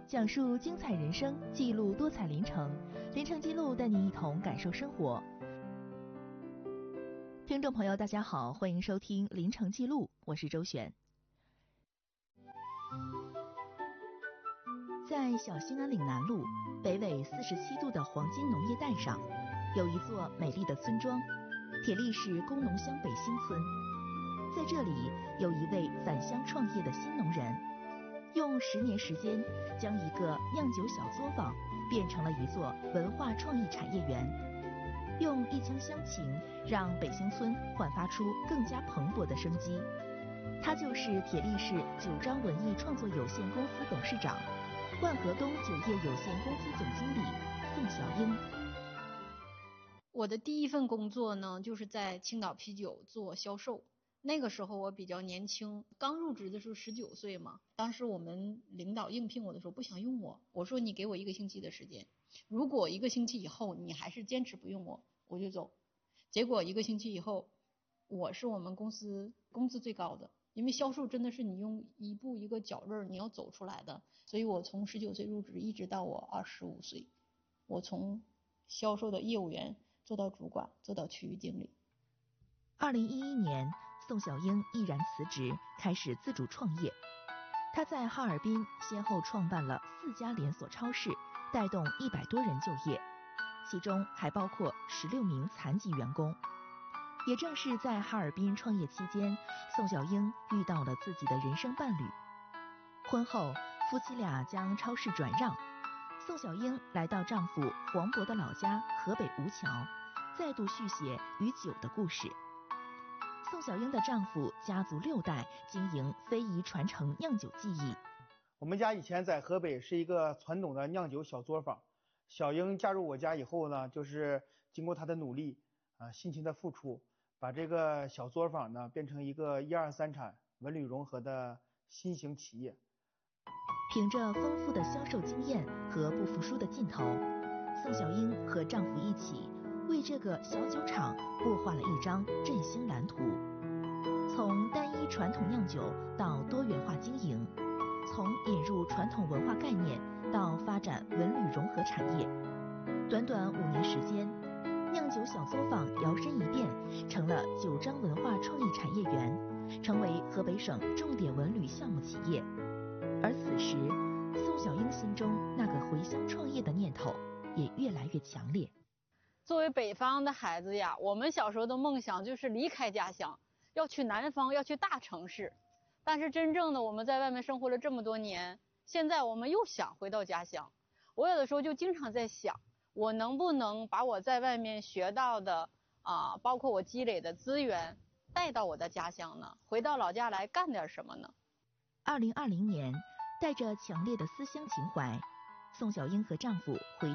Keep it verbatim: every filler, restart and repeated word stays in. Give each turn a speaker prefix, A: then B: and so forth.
A: 讲述精彩人生，记录多彩临城。临城记录带您一同感受生活。听众朋友，大家好，欢迎收听临城记录，我是周璇。在小兴安岭南麓，北纬四十七度的黄金农业带上，有一座美丽的村庄——铁力市工农乡北兴村。在这里，有一位返乡创业的新农人，用十年时间，将一个酿酒小作坊变成了一座文化创意产业园，用一腔乡情让北兴村焕发出更加蓬勃的生机。他就是铁力市九章文艺创作有限公司董事长、万和东酒业有限公司总经理宋小英。
B: 我的第一份工作呢，就是在青岛啤酒做销售。那个时候我比较年轻，刚入职的时候十九岁嘛。当时我们领导应聘我的时候不想用我，我说你给我一个星期的时间，如果一个星期以后你还是坚持不用我，我就走。结果一个星期以后，我是我们公司工资最高的，因为销售真的是你用一步一个脚印儿你要走出来的，所以我从十九岁入职一直到我二十五岁，我从销售的业务员做到主管，做到区域经理。
A: 二零一一年，宋小英毅然辞职，开始自主创业。她在哈尔滨先后创办了四家连锁超市，带动一百多人就业，其中还包括十六名残疾员工。也正是在哈尔滨创业期间，宋小英遇到了自己的人生伴侣。婚后，夫妻俩将超市转让，宋小英来到丈夫黄渤的老家河北吴桥，再度续写与酒的故事。宋小英的丈夫家族六代经营非遗传承酿酒技艺。
C: 我们家以前在河北是一个传统的酿酒小作坊，小英加入我家以后呢，就是经过她的努力啊，辛勤的付出，把这个小作坊呢变成一个一二三产文旅融合的新型企业。
A: 凭着丰富的销售经验和不服输的劲头，宋小英和丈夫一起为这个小酒厂擘画了一张振兴蓝图。从单一传统酿酒到多元化经营，从引入传统文化概念到发展文旅融合产业，短短五年时间，酿酒小作坊摇身一变成了九章文化创意产业园，成为河北省重点文旅项目企业。而此时，宋小英心中那个回乡创业的念头也越来越强烈。
B: 作为北方的孩子呀，我们小时候的梦想就是离开家乡，要去南方，要去大城市。但是真正的我们在外面生活了这么多年，现在我们又想回到家乡。我有的时候就经常在想，我能不能把我在外面学到的啊，包括我积累的资源带到我的家乡呢？回到老家来干点什么呢？
A: 二零二零年，带着强烈的思乡情怀，宋小英和丈夫回